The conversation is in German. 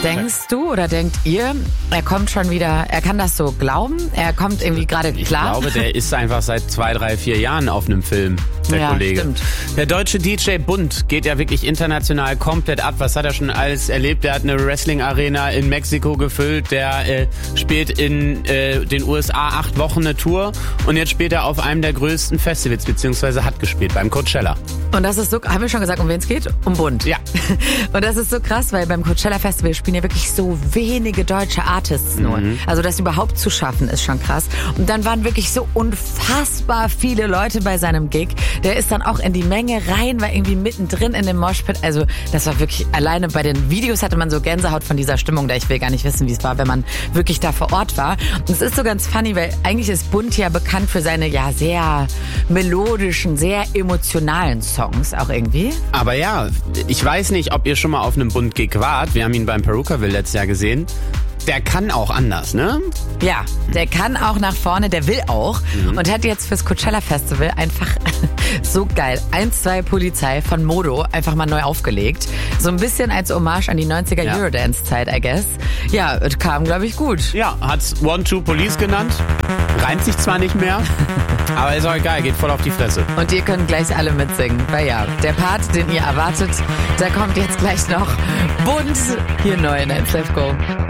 Denkst du oder denkt ihr, er kommt schon wieder, er kann das so glauben? Er kommt irgendwie gerade klar? Ich glaube, der ist einfach seit 2, 3, 4 Jahren auf einem Film, der Kollege. Stimmt. Der deutsche DJ Bund geht ja wirklich international komplett ab. Was hat er schon alles erlebt? Der hat eine Wrestling-Arena in Mexiko gefüllt, der spielt in den USA 8 Wochen eine Tour und jetzt spielt er auf einem der größten Festivals, beziehungsweise hat gespielt, beim Coachella. Und das ist so, haben wir schon gesagt, um wen es geht? Um Bund. Ja. Und das ist so krass, weil beim Coachella Festival spielen ja wirklich so wenige deutsche Artists nur. Also das überhaupt zu schaffen, ist schon krass. Und dann waren wirklich so unfassbar viele Leute bei seinem Gig. Der ist dann auch in die Menge rein, war irgendwie mittendrin in dem Moshpit. Also das war wirklich, alleine bei den Videos hatte man so Gänsehaut von dieser Stimmung, da ich will gar nicht wissen, wie es war, wenn man wirklich da vor Ort war. Und es ist so ganz funny, weil eigentlich ist Bund ja bekannt für seine ja sehr melodischen, sehr emotionalen Songs auch irgendwie. Aber ja, ich weiß nicht, ob ihr schon mal auf einem Bund-Gig wart. Wir haben ihn beim Perukaville letztes Jahr gesehen. Der kann auch anders, ne? Ja, der kann auch nach vorne, der will auch. Und hat jetzt fürs Coachella Festival einfach so geil 1-2 Polizei von Modo einfach mal neu aufgelegt. So ein bisschen als Hommage an die 90er Eurodance-Zeit, I guess. Ja, kam, glaube ich, gut. Ja, hat's 1-2 Police genannt. Reimt sich zwar nicht mehr, aber ist auch egal, geht voll auf die Fresse. Und ihr könnt gleich alle mitsingen. Weil ja, der Part, den ihr erwartet, da kommt jetzt gleich noch Bund hier neu in 1Live Go.